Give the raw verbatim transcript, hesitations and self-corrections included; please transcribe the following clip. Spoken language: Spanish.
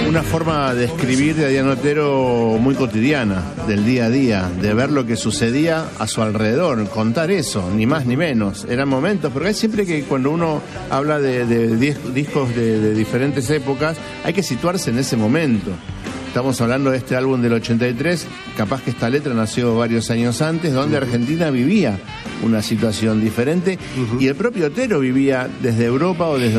Una forma de escribir de Adrián Otero muy cotidiana, del día a día, de ver lo que sucedía a su alrededor, contar eso, ni más ni menos. Eran momentos, porque hay siempre que cuando uno habla de, de dis- discos de, de diferentes épocas, hay que situarse en ese momento. Estamos hablando de este álbum del ochenta y tres, capaz que esta letra nació varios años antes, donde Argentina vivía una situación diferente, uh-huh. y el propio Otero vivía desde Europa o desde